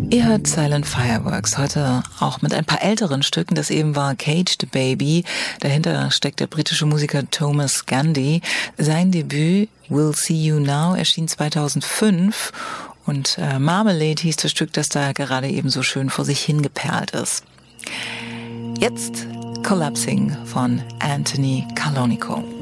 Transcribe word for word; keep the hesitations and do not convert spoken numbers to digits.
Ihr hört Silent Fireworks, heute auch mit ein paar älteren Stücken. Das eben war Caged Baby. Dahinter steckt der britische Musiker Thomas Gandy. Sein Debüt We'll See You Now erschien zweitausendfünf und äh, Marmalade hieß das Stück, das da gerade eben so schön vor sich hingeperlt ist. Jetzt Collapsing von Anthony Carlonico.